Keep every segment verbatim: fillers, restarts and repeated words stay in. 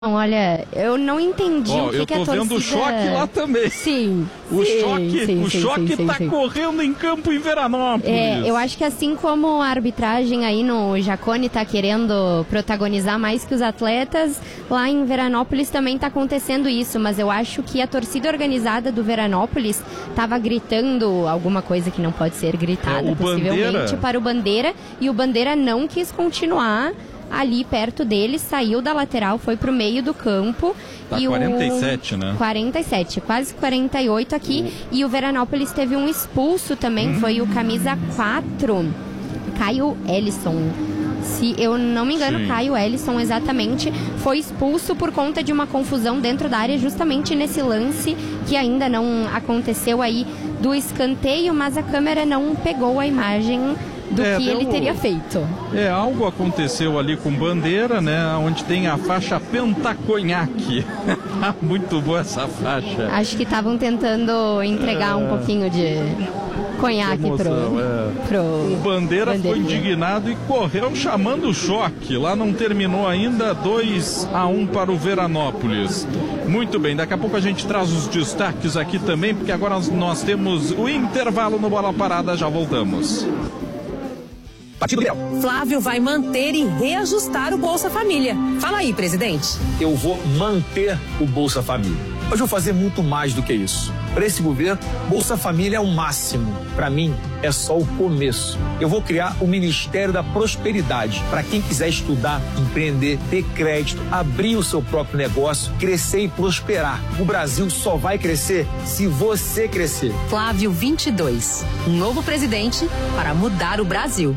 Olha, eu não entendi oh, o que, eu que a torcida... Eu tô vendo o choque lá também. Sim. O sim, choque, sim, o sim, choque sim, sim, tá sim. correndo em campo em Veranópolis. É, eu acho que assim como a arbitragem aí no Jacone tá querendo protagonizar mais que os atletas, lá em Veranópolis também tá acontecendo isso, mas eu acho que a torcida organizada do Veranópolis tava gritando alguma coisa que não pode ser gritada, é, o possivelmente, Bandeira... para o Bandeira, e o Bandeira não quis continuar ali perto dele, saiu da lateral, foi pro meio do campo. Tá e quarenta e o... sete, né? quarenta e sete, quase quarenta e oito aqui. O... E o Veranópolis teve um expulso também, hum. foi o camisa quatro, Caio Ellison. Se eu não me engano, Sim. Caio Ellison, exatamente, foi expulso por conta de uma confusão dentro da área, justamente nesse lance que ainda não aconteceu aí do escanteio, mas a câmera não pegou a imagem do é, que deu... ele teria feito. É, algo aconteceu ali com Bandeira, né, onde tem a faixa Pentaconhaque. Muito boa essa faixa. Acho que estavam tentando entregar é... um pouquinho de conhaque emoção, pro, é. pro... O Bandeira foi indignado e correu chamando o choque. Lá não terminou ainda, dois a um para o Veranópolis. Muito bem, daqui a pouco a gente traz os destaques aqui também, porque agora nós temos o intervalo no Bola Parada, já voltamos. Partido Liberal. Flávio vai manter e reajustar o Bolsa Família. Fala aí, presidente. Eu vou manter o Bolsa Família. Mas vou fazer muito mais do que isso. Para esse governo, Bolsa Família é o máximo. Para mim, é só o começo. Eu vou criar o Ministério da Prosperidade. Para quem quiser estudar, empreender, ter crédito, abrir o seu próprio negócio, crescer e prosperar. O Brasil só vai crescer se você crescer. Flávio vinte e dois. Um novo presidente para mudar o Brasil.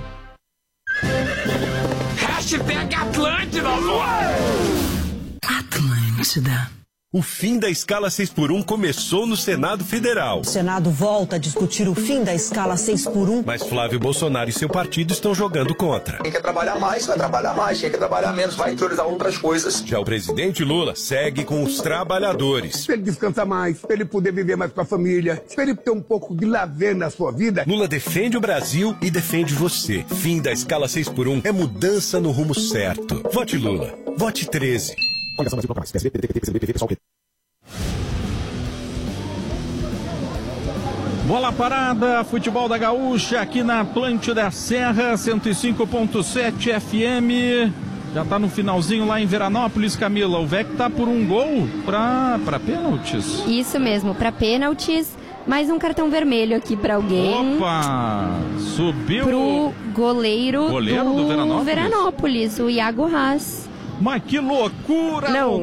Hashtag Atlântida. Atlântida. O fim da escala seis por um começou no Senado Federal. O Senado volta a discutir o fim da escala seis por um. Mas Flávio Bolsonaro e seu partido estão jogando contra. Quem quer trabalhar mais, vai trabalhar mais. Quem quer trabalhar menos, vai priorizar outras coisas. Já o presidente Lula segue com os trabalhadores. Para ele descansar mais, para ele poder viver mais com a família, para ele ter um pouco de lazer na sua vida. Lula defende o Brasil e defende você. Fim da escala seis por um é mudança no rumo certo. Vote Lula. Vote treze. Coligação Brasil Proclamais. P S D, P D T, P C B, P T, pessoal, P T. Bola Parada, futebol da Gaúcha, aqui na Atlântida Serra, cento e cinco ponto sete F M. Já tá no finalzinho lá em Veranópolis, Camila. O V E C tá por um gol pra, pra pênaltis. Isso mesmo, pra pênaltis. Mais um cartão vermelho aqui pra alguém. Opa! Subiu pro goleiro, goleiro do, do Veranópolis. Veranópolis, o Iago Haas. Mas que loucura! Não.